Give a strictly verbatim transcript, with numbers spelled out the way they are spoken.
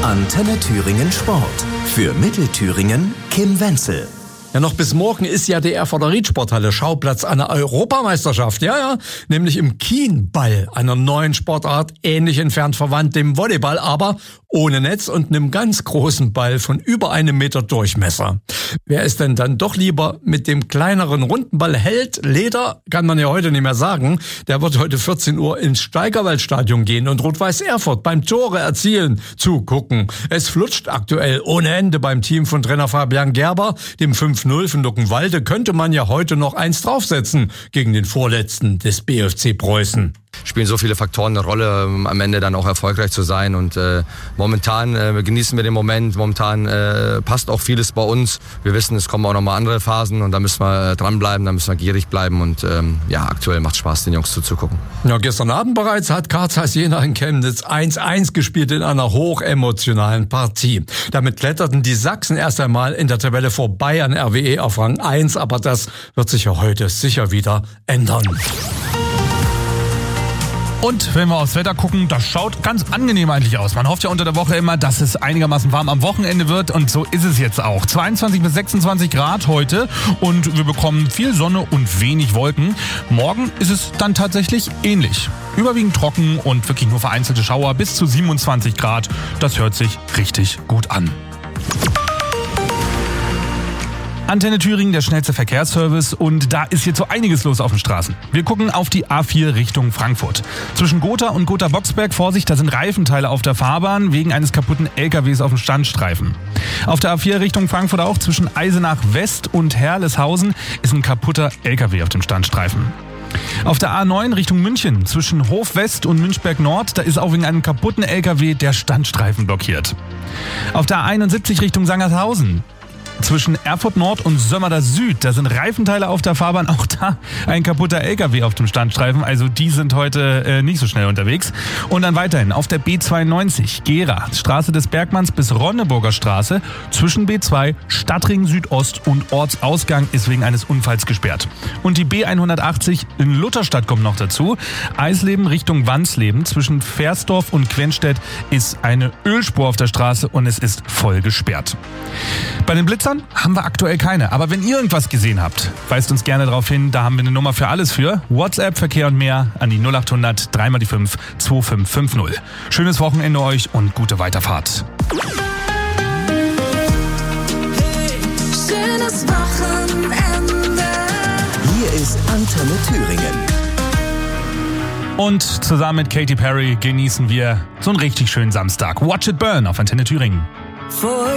Antenne Thüringen Sport. Für Mittelthüringen Kim Wenzel. Ja, noch bis morgen ist ja die Erfurter Riedsporthalle Schauplatz einer Europameisterschaft. Ja, ja, nämlich im Kienball, einer neuen Sportart, ähnlich entfernt verwandt dem Volleyball, aber ohne Netz und einem ganz großen Ball von über einem Meter Durchmesser. Wer es denn dann doch lieber mit dem kleineren runden Ball hält, Leder, kann man ja heute nicht mehr sagen, der wird heute vierzehn Uhr ins Steigerwaldstadion gehen und Rot-Weiß Erfurt beim Tore erzielen zugucken. Es flutscht aktuell ohne Ende beim Team von Trainer Fabian Gerber, dem fünf null von Luckenwalde, könnte man ja heute noch eins draufsetzen gegen den Vorletzten des B F C Preußen. Spielen so viele Faktoren eine Rolle, um am Ende dann auch erfolgreich zu sein. Und äh, momentan äh, genießen wir den Moment, momentan äh, passt auch vieles bei uns. Wir wissen, es kommen auch noch mal andere Phasen und da müssen wir äh, dranbleiben, da müssen wir gierig bleiben. Und ähm, ja, aktuell macht Spaß, den Jungs zuzugucken. Ja, gestern Abend bereits hat K Z Jena in Chemnitz eins eins gespielt in einer hochemotionalen Partie. Damit kletterten die Sachsen erst einmal in der Tabelle vorbei an R W E auf Rang eins, aber das wird sich ja heute sicher wieder ändern. Und wenn wir aufs Wetter gucken, das schaut ganz angenehm eigentlich aus. Man hofft ja unter der Woche immer, dass es einigermaßen warm am Wochenende wird und so ist es jetzt auch. zweiundzwanzig bis sechsundzwanzig Grad heute und wir bekommen viel Sonne und wenig Wolken. Morgen ist es dann tatsächlich ähnlich. Überwiegend trocken und wirklich nur vereinzelte Schauer bis zu siebenundzwanzig Grad. Das hört sich richtig gut an. Antenne Thüringen, der schnellste Verkehrsservice und da ist jetzt so einiges los auf den Straßen. Wir gucken auf die A vier Richtung Frankfurt. Zwischen Gotha und Gotha-Boxberg, Vorsicht, da sind Reifenteile auf der Fahrbahn wegen eines kaputten L K Ws auf dem Standstreifen. Auf der A vier Richtung Frankfurt auch zwischen Eisenach West und Herleshausen ist ein kaputter L K W auf dem Standstreifen. Auf der A neun Richtung München zwischen Hof West und Münchberg Nord, da ist auch wegen einem kaputten L K W der Standstreifen blockiert. Auf der A einundsiebzig Richtung Sangershausen zwischen Erfurt Nord und Sömmerda Süd, da sind Reifenteile auf der Fahrbahn, auch da ein kaputter L K W auf dem Standstreifen, also die sind heute äh, nicht so schnell unterwegs. Und dann weiterhin auf der B zweiundneunzig, Gera, Straße des Bergmanns bis Ronneburger Straße, zwischen B zwei, Stadtring Südost und Ortsausgang ist wegen eines Unfalls gesperrt. Und die B hundertachtzig in Lutherstadt kommt noch dazu, Eisleben Richtung Wansleben, zwischen Versdorf und Quenstedt ist eine Ölspur auf der Straße und es ist voll gesperrt. Bei den Blitzern haben wir aktuell keine. Aber wenn ihr irgendwas gesehen habt, weist uns gerne darauf hin. Da haben wir eine Nummer für alles für. WhatsApp, Verkehr und mehr an die null achthundert drei mal die fünf zwei fünf fünf null. Schönes Wochenende euch und gute Weiterfahrt. Hey, schönes Wochenende. Hier ist Antenne Thüringen. Und zusammen mit Katy Perry genießen wir so einen richtig schönen Samstag. Watch It Burn auf Antenne Thüringen.